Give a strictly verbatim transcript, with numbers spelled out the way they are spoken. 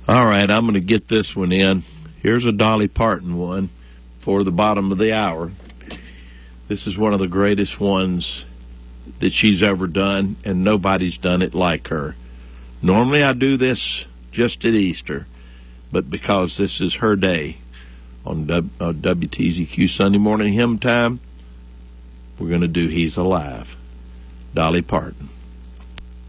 All right, I'm going to get this one in. Here's a Dolly Parton one for the bottom of the hour. This is one of the greatest ones that she's ever done, and nobody's done it like her. Normally I do this just at Easter, but because this is her day on W T Z Q Sunday Morning Hymn Time, we're going to do He's Alive. Dolly Parton.